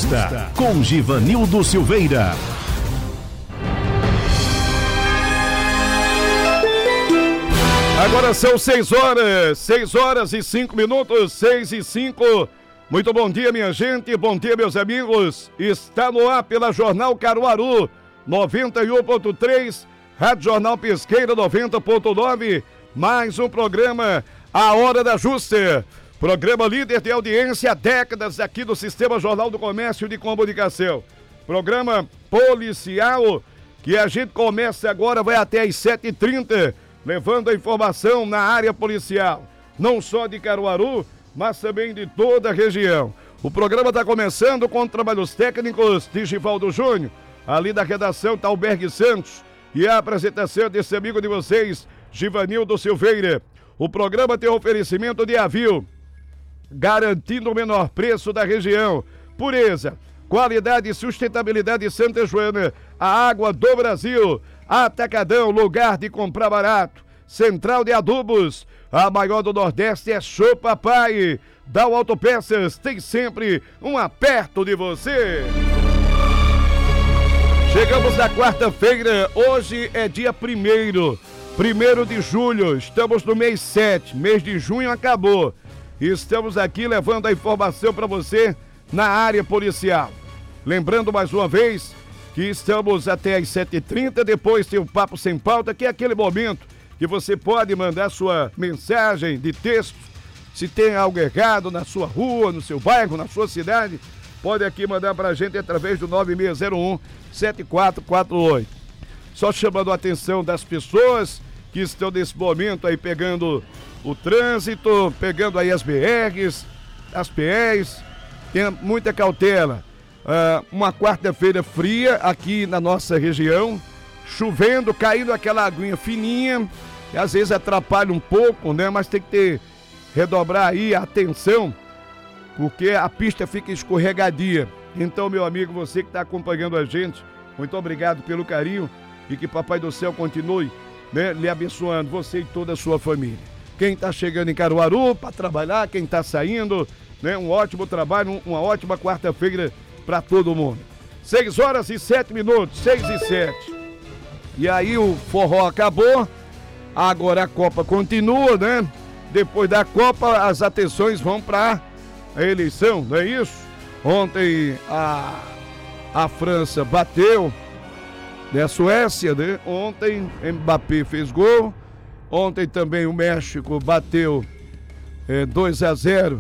Justa, com Givanildo Silveira. Agora são 6 horas e 5 minutos, 6 e 5. Muito bom dia, minha gente, bom dia, meus amigos. Está no ar pela Jornal Caruaru, 91.3, Rádio Jornal Pesqueira, 90.9, mais um programa, A Hora da Justa. Programa líder de audiência há décadas aqui do Sistema Jornal do Comércio de Comunicação. Programa policial que a gente começa agora, vai até às 7h30, levando a informação na área policial, não só de Caruaru, mas também de toda a região. O programa está começando com trabalhos técnicos de Givaldo Júnior, ali da redação Talberg Santos, e a apresentação desse amigo de vocês, Givanildo Silveira. O programa tem oferecimento de Avil, garantindo o menor preço da região. Pureza, qualidade e sustentabilidade Santa Joana, a água do Brasil. Atacadão, lugar de comprar barato. Central de Adubos, a maior do Nordeste é Show Papai. Dal Autopeças, tem sempre um aperto de você. Chegamos na quarta-feira, hoje é dia 1º de julho, estamos no mês 7, mês de junho acabou. Estamos aqui levando a informação para você na área policial. Lembrando mais uma vez que estamos até às 7h30, depois tem o Papo Sem Pauta, que é aquele momento que você pode mandar sua mensagem de texto. Se tem algo errado na sua rua, no seu bairro, na sua cidade, pode aqui mandar para a gente através do 9601-7448. Só chamando a atenção das pessoas que estão nesse momento aí pegando o trânsito, pegando aí as BRs, as PEs, tenha muita cautela. Uma quarta-feira fria aqui na nossa região, chovendo, caindo aquela aguinha fininha, que às vezes atrapalha um pouco, né? Mas tem que redobrar aí a atenção, porque a pista fica escorregadia. Então, meu amigo, você que está acompanhando a gente, muito obrigado pelo carinho e que Papai do Céu continue, né, lhe abençoando, você e toda a sua família. Quem está chegando em Caruaru para trabalhar, quem está saindo, né, um ótimo trabalho, uma ótima quarta-feira para todo mundo. 6 horas e 7 minutos, 6 e 7. E aí o forró acabou, agora a Copa continua, né? Depois da Copa as atenções vão para a eleição, não é isso? Ontem a França bateu, né, a Suécia, né? Ontem Mbappé fez gol, ontem também o México bateu 2-0.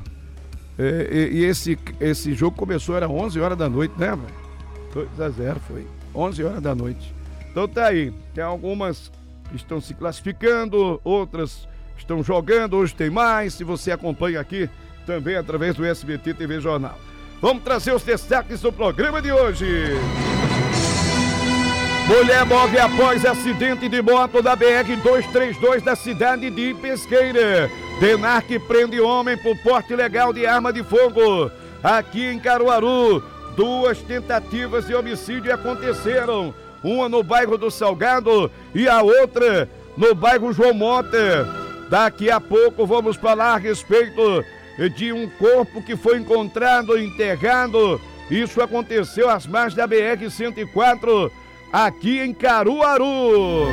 E esse jogo começou, era 11 horas da noite, né, velho? 2-0 foi, 11 horas da noite. Então tá aí, tem algumas que estão se classificando, outras estão jogando, hoje tem mais, se você acompanha aqui também através do SBT TV Jornal. Vamos trazer os destaques do programa de hoje. Mulher morre após acidente de moto da BR-232 da cidade de Pesqueira. DENARC prende homem por porte ilegal de arma de fogo. Aqui em Caruaru, 2 tentativas de homicídio aconteceram. Uma no bairro do Salgado e a outra no bairro João Mota. Daqui a pouco vamos falar a respeito de um corpo que foi encontrado enterrado. Isso aconteceu às margens da BR-104, aqui em Caruaru.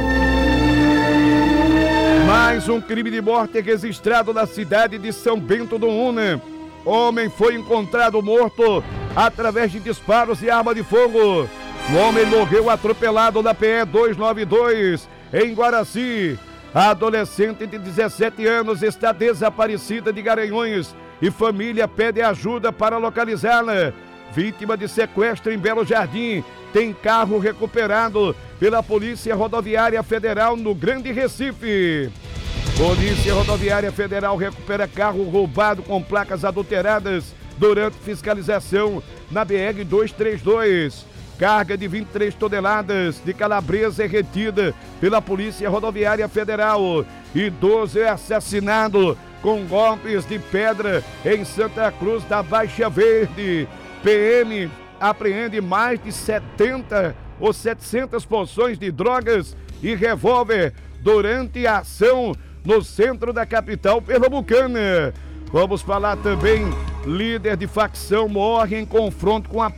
Mais um crime de morte registrado na cidade de São Bento do Una. Homem foi encontrado morto através de disparos de arma de fogo. O homem morreu atropelado na PE 292, em Guaraci. A adolescente de 17 anos está desaparecida de Garanhuns e família pede ajuda para localizá-la. Vítima de sequestro em Belo Jardim, tem carro recuperado pela Polícia Rodoviária Federal no Grande Recife. Polícia Rodoviária Federal recupera carro roubado com placas adulteradas durante fiscalização na BR-232. Carga de 23 toneladas de calabresa é retida pela Polícia Rodoviária Federal. Idoso é assassinado com golpes de pedra em Santa Cruz da Baixa Verde. PM apreende mais de 70 ou 700 porções de drogas e revólver durante a ação no centro da capital pernambucana. Vamos falar também, líder de facção morre em confronto com a